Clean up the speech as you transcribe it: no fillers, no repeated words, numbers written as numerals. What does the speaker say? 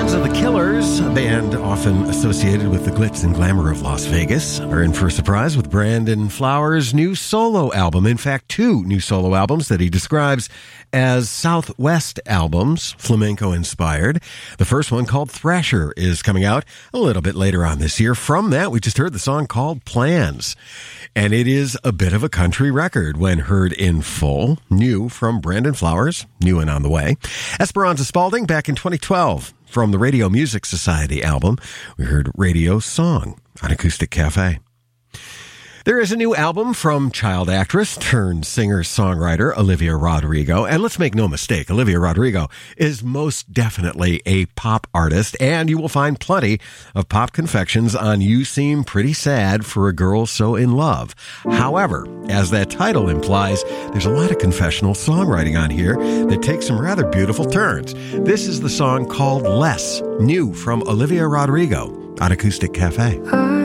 Fans of The Killers, a band often associated with the glitz and glamour of Las Vegas, are in for a surprise with Brandon Flowers' new solo album. In fact, 2 new solo albums that he describes as Southwest albums, flamenco-inspired. The first one, called Thrasher, is coming out a little bit later on this year. From that, we just heard the song called Plans. And it is a bit of a country record when heard in full. New from Brandon Flowers, new and on the way. Esperanza Spalding, back in 2012. From the Radio Music Society album, we heard Radio Song on Acoustic Cafe. There is a new album from child actress turned singer-songwriter Olivia Rodrigo. And let's make no mistake, Olivia Rodrigo is most definitely a pop artist, and you will find plenty of pop confections on You Seem Pretty Sad for a Girl So in Love. However, as that title implies, there's a lot of confessional songwriting on here that takes some rather beautiful turns. This is the song called Less, new from Olivia Rodrigo on Acoustic Cafe.